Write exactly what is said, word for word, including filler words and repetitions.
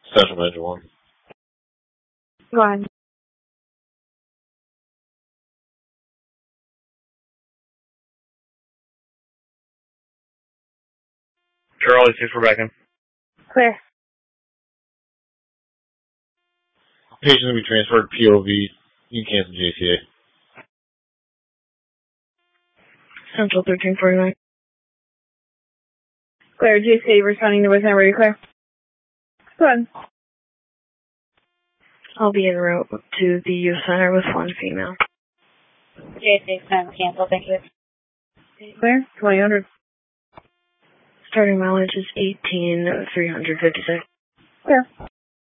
Central Manager one. Go ahead. Charlie, six, we're back in. Clear. Patient will be transferred to P O V. You can cancel J C A. Central thirteen forty-nine. Clear. J C A responding to within. Are you clear? Go ahead. I'll be en route to the youth center with one female. J C A time cancel, thank you. Clear. twenty hundred. Starting mileage is eighteen three hundred fifty-six. Clear.